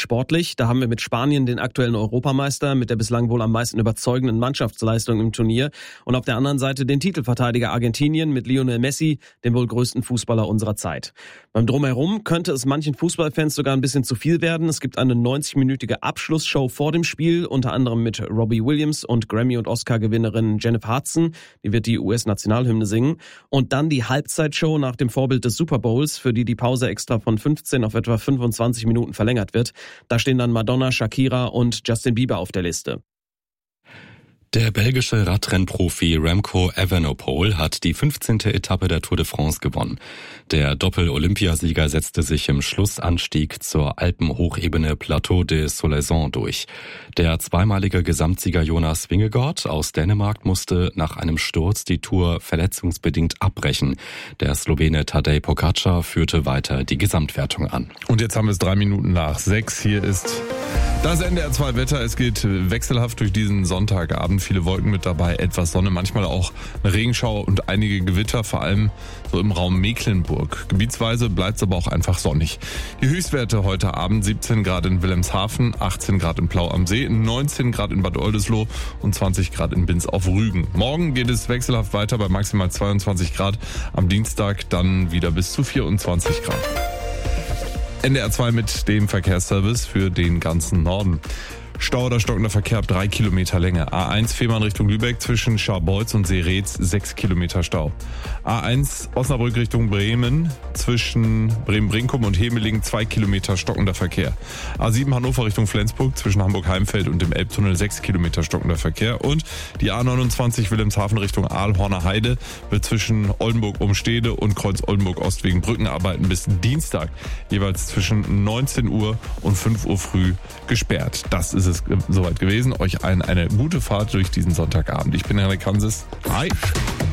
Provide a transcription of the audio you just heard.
sportlich. Da haben wir mit Spanien den aktuellen Europameister mit der bislang wohl am meisten überzeugenden Mannschaftsleistung im Turnier. Und auf der anderen Seite den Titelverteidiger Argentinien mit Lionel Messi, dem wohl größten Fußballer unserer Zeit. Beim Drumherum könnte es manchen Fußballfans sogar ein bisschen zu viel werden. Es gibt eine 90-minütige Abschlussshow vor dem Spiel, unter anderem mit Robbie Williams und Grammy- und Oscar-Gewinnerin Jennifer Hudson. Die wird die US-Nationalhymne singen. Und dann die Halbzeitshow nach dem Vorbild des Super Bowls, für die Pause extra von 15 auf etwa 25 Minuten verlängert wird. Da stehen dann Madonna, Shakira und Justin Bieber auf der Liste. Der belgische Radrennprofi Remco Evenepoel hat die 15. Etappe der Tour de France gewonnen. Der Doppel-Olympiasieger setzte sich im Schlussanstieg zur Alpenhochebene Plateau de Solaison durch. Der zweimalige Gesamtsieger Jonas Vingegaard aus Dänemark musste nach einem Sturz die Tour verletzungsbedingt abbrechen. Der Slowene Tadej Pogačar führte weiter die Gesamtwertung an. Und jetzt haben wir es 6:03. Hier ist das NDR2-Wetter. Es geht wechselhaft durch diesen Sonntagabend. Viele Wolken mit dabei, etwas Sonne, manchmal auch eine Regenschauer und einige Gewitter, vor allem so im Raum Mecklenburg. Gebietsweise bleibt es aber auch einfach sonnig. Die Höchstwerte heute Abend: 17 Grad in Wilhelmshaven, 18 Grad in Plau am See, 19 Grad in Bad Oldesloe und 20 Grad in Binz auf Rügen. Morgen geht es wechselhaft weiter bei maximal 22 Grad. Am Dienstag dann wieder bis zu 24 Grad. NDR2 mit dem Verkehrsservice für den ganzen Norden. Stau oder stockender Verkehr ab 3 Kilometer Länge. A1 Fehmarn Richtung Lübeck zwischen Scharbeutz und Seeretz 6 Kilometer Stau. A1 Osnabrück Richtung Bremen zwischen Bremen-Brinkum und Hemeling 2 Kilometer stockender Verkehr. A7 Hannover Richtung Flensburg zwischen Hamburg-Heimfeld und dem Elbtunnel 6 Kilometer stockender Verkehr. Und die A29 Wilhelmshaven Richtung Aalhorner Heide wird zwischen Oldenburg-Umstede und Kreuz-Oldenburg-Ost wegen Brückenarbeiten bis Dienstag jeweils zwischen 19 Uhr und 5 Uhr früh gesperrt. Das ist es soweit gewesen. Euch allen eine gute Fahrt durch diesen Sonntagabend. Ich bin Henrik Hanses. Hi.